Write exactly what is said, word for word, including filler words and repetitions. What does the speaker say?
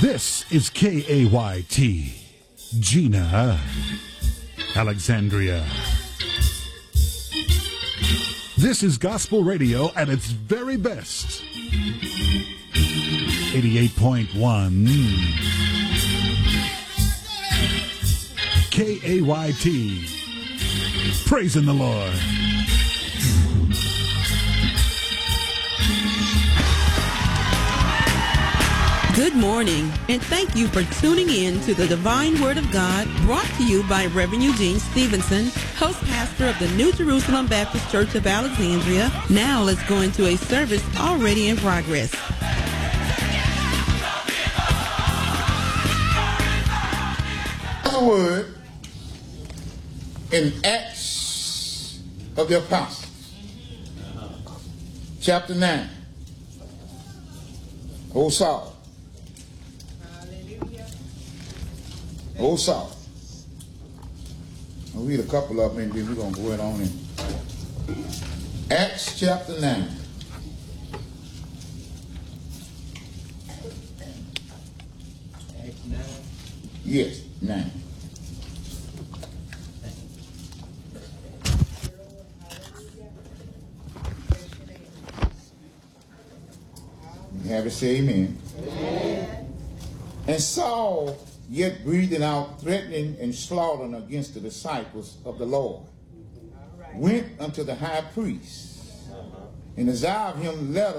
This is K A Y T, Gina, Alexandria. This is gospel radio at its very best. eighty-eight point one K A Y T. Praising the Lord. Good morning, and thank you for tuning in to the Divine Word of God, brought to you by Reverend Eugene Stevenson, host pastor of the New Jerusalem Baptist Church of Alexandria. Now let's go into a service already in progress. The word in Acts of the Apostles, chapter nine. O Saul. O Saul. I'll read a couple of them and then we're going to go it on in. Acts chapter nine. Acts nine? Yes, nine. You have it, say amen. Amen. And Saul, yet breathing out, threatening and slaughtering against the disciples of the Lord, went unto the high priest, and desired him letter